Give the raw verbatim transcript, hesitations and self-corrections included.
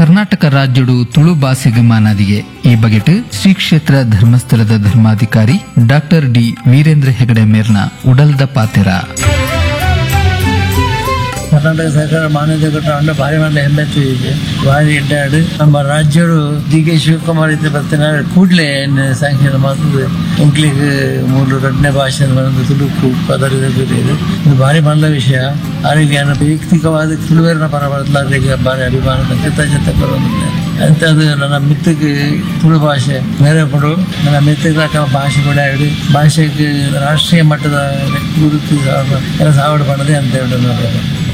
ಕರ್ನಾಟಕ ರಾಜ್ಯಡು ತುಳು ಭಾಷೆಗೆ ಮಾನಾದಿಗೆ ಈ ಬಗೆಟ್ ಶ್ರೀ ಕ್ಷೇತ್ರ ಧರ್ಮಸ್ಥಳದ ಧರ್ಮಾಧಿಕಾರಿ ಡಾಕ್ಟರ್ ಡಿ ವೀರೇಂದ್ರ ಹೆಗಡೆ ಮೇರ್ನ ಉಡಲ್ದ ಪಾತೆರ ಕರ್ನಾಟಕ ಸರ್ಕಾರ ಮಾನ್ಯತೆ ಕೊಟ್ಟ ಭಾರಿ ಮಾಡಲ ಹೆಮ್ಮೆ ಇದೆ. ಭಾರಿ ಇಡ್ಡಾಡು ನಮ್ಮ ರಾಜ್ಯರು ಡಿ ಕೆ ಶಿವಕುಮಾರ್ ಇದ್ದ ಬರ್ತಾನೆ ಕೂಡಲೇ ಸ್ಯಾಂಕ್ಷನ್ ಮಾಡ್ತದೆ ಇಂಗ್ಲಿಷ್ ಮೂರು ಎರಡನೇ ಭಾಷೆ ತುಳುಕು ಪದರದ ಇದು ಭಾರಿ ಮಾಡಲ ವಿಷಯ. ಅವರಿಗೆ ವೈಯಕ್ತಿಕವಾದ ತುಳುವೇರಿನ ಪರ ಬದಲಾಗಲಿಕ್ಕೆ ಭಾರಿ ಅಭಿಮಾನದ ಕೃತಜ್ಞತೆ ಬರೋದಿಲ್ಲ ಅಂಥದ್ದು ನನ್ನ ಮಿತ್ತಕ್ಕೆ ತುಳು ಭಾಷೆ ಬೇರೆ ಕೊಡು ನನ್ನ ಮಿತ್ತಕ್ಕೆ ಭಾಷೆ ಕೂಡ ಹೇಳಿ ಭಾಷೆಗೆ ರಾಷ್ಟ್ರೀಯ ಮಟ್ಟದ ಗುರುತು ಕೆಲಸ ಆವಡು ಮಾಡೋದೇ ಅಂತ ಹೇಳಿ